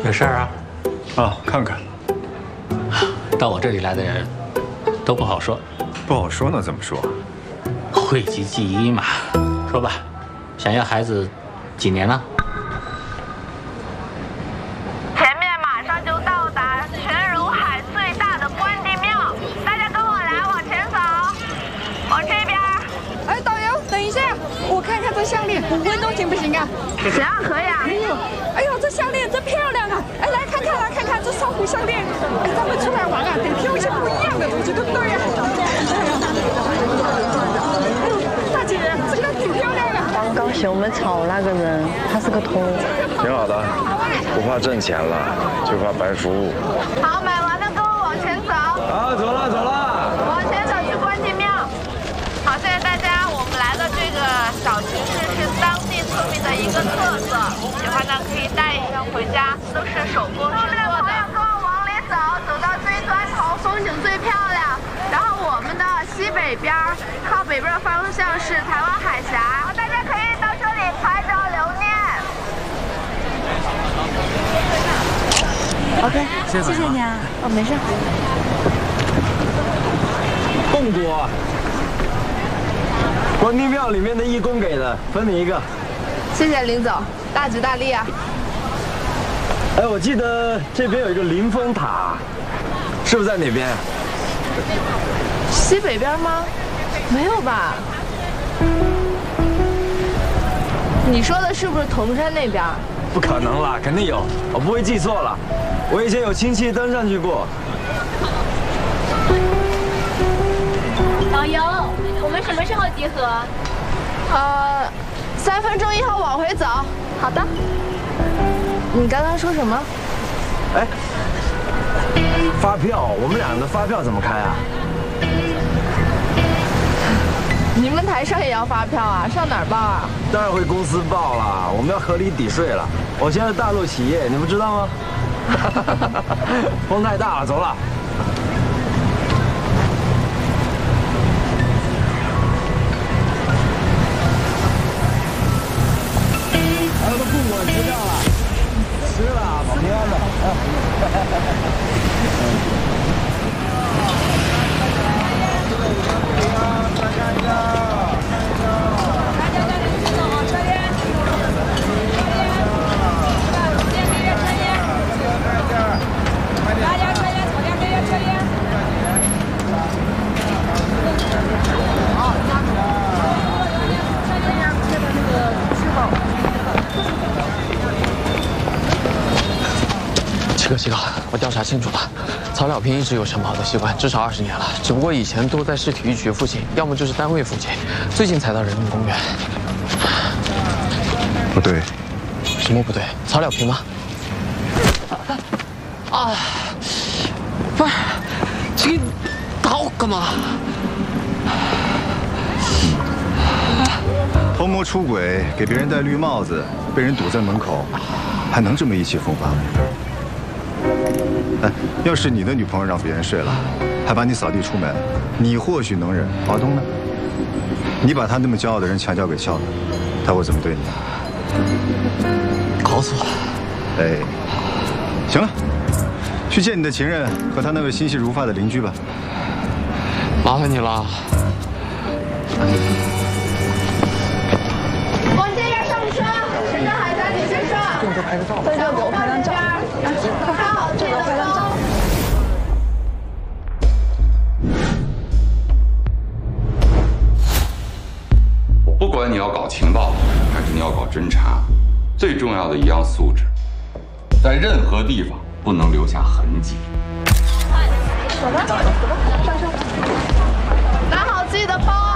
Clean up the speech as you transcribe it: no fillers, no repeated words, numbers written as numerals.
有事儿啊？ 啊，看看。 到我这里来的人，都不好说。 不好说呢，怎么说？ 讳疾忌医嘛。说吧，想要孩子几年了？ 前面马上就到达全如海最大的关帝庙，大家跟我来，往前走，往这边。 哎，导游，等一下，我看看这项链，5分钟行不行啊？ 行啊，可以啊。 哎呦，这项链真漂亮啊！哎，来看看，来看看这珊瑚项链。哎，咱们出来玩啊，得挑一些不一样的东西，对不对呀？大姐，这个挺漂亮的。 刚嫌我们吵那个人，他是个托。 挺好的，不怕挣钱了，就怕白服务。 好，买完了跟我往前走。 好，走了走了。 往前走去关帝庙。好，谢谢大家。我们来的这个小集市是当地村民的一个特色，喜欢的可以带一箱回家，都是手工制作的。跟我往里走，走到最端头，风景最漂亮。然后我们的西北边，靠北边方向是台湾海峡，大家可以到这里拍照留念。 OK， 谢谢你啊。哦，没事。 冻果，关帝庙里面的义工给的，分你一个。 谢谢林总，大吉大利啊！ 哎，我记得这边有一个临风塔，是不是在哪边？ 西北边吗？没有吧？你说的是不是铜山那边？ 不可能啦，肯定有，我不会记错了。我以前有亲戚登上去过。 导游，我们什么时候集合 ？3分钟以后往回走。好的。你刚刚说什么？ 哎，发票，我们俩的发票怎么开啊？ 你们台上也要发票啊？上哪儿报啊？ 当然回公司报啦，我们要合理抵税了。我现在大陆企业，你们知道吗？风太大了，走了。还有个父母吃掉了，吃了，保平安的。 七哥，我调查清楚了，曹了平一直有晨跑的习惯，至少20年了。只不过以前都在市体育局附近，要么就是单位附近，最近才到人民公园。 不对， 什么不对？曹了平吗？啊，不是，这个打我干嘛？ 偷摸出轨，给别人戴绿帽子，被人堵在门口，还能这么意气风发吗？哎，要是你的女朋友让别人睡了，还把你扫地出门，你或许能忍。华东呢？你把他那么骄傲的人墙角给撬了，他会怎么对你？ 搞死我！ 哎，行了，去见你的情人和他那位心细如发的邻居吧。 麻烦你了。 往这边上车，神州海峡你先上。 这拍个照。在这给我拍张照。 看好自己的风。 不管你要搞情报还是你要搞侦查，最重要的一样素质，在任何地方不能留下痕迹。 走吧，上车。拿好自己的包。